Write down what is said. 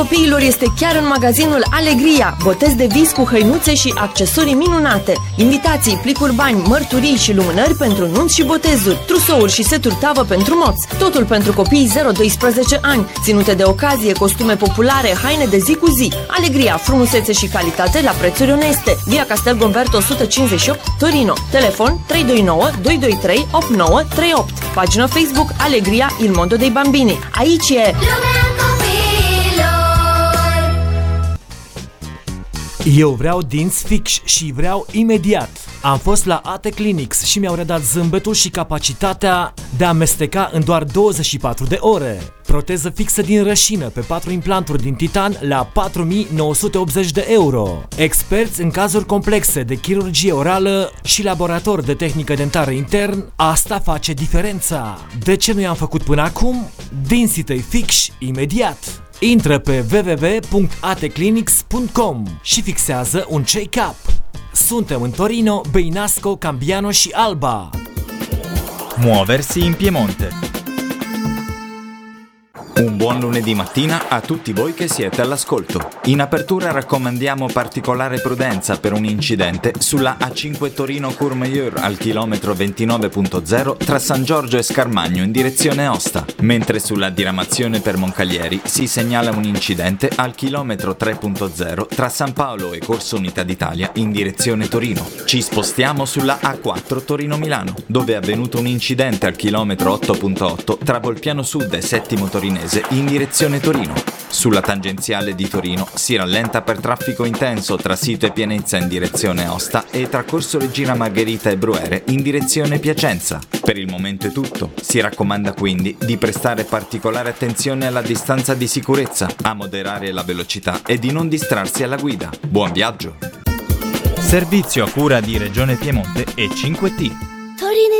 Copiilor este chiar în magazinul Alegria. Botez de vis cu hăinuțe și accesorii minunate. Invitații, plicuri bani, mărturii și lumânări pentru nunți și botezuri, trusouri și seturi tavă pentru moți. Totul pentru copiii 0-12 ani. Ținute de ocazie, costume populare, haine de zi cu zi. Alegria, frumusețe și calitate la prețuri oneste. Via Castel Gomberto 158, Torino. Telefon 329 223 8938. Pagină Facebook Alegria Il Mondo dei Bambini. Aici e Eu vreau dinți fix și vreau imediat. Am fost la AT Clinics și mi-au redat zâmbetul și capacitatea de a amesteca în doar 24 de ore. Proteză fixă din rășină pe 4 implanturi din titan la 4.980 de euro. Experți în cazuri complexe de chirurgie orală și laborator de tehnică dentară intern, asta face diferența. De ce nu i-am făcut până acum? Dinții tăi fix imediat. Intră pe www.atclinics.com și fixează un check-up. Suntem în Torino, Beinasco, Cambiano și Alba. Muoversi in Piemonte. Un buon lunedì mattina a tutti voi che siete all'ascolto. In apertura raccomandiamo particolare prudenza per un incidente sulla A5 Torino-Courmayeur al chilometro 29.0 tra San Giorgio e Scarmagno in direzione Osta, mentre sulla diramazione per Moncalieri si segnala un incidente al chilometro 3.0 tra San Paolo e Corso Unità d'Italia in direzione Torino. Ci spostiamo sulla A4 Torino-Milano, dove è avvenuto un incidente al chilometro 8.8 tra Volpiano Sud e Settimo Torinese in direzione Torino. Sulla tangenziale di Torino si rallenta per traffico intenso tra Sito e Pienezza in direzione Osta e tra Corso Regina Margherita e Bruere in direzione Piacenza. Per il momento è tutto. Si raccomanda quindi di prestare particolare attenzione alla distanza di sicurezza, a moderare la velocità e di non distrarsi alla guida. Buon viaggio! Servizio a cura di Regione Piemonte e 5T. Torino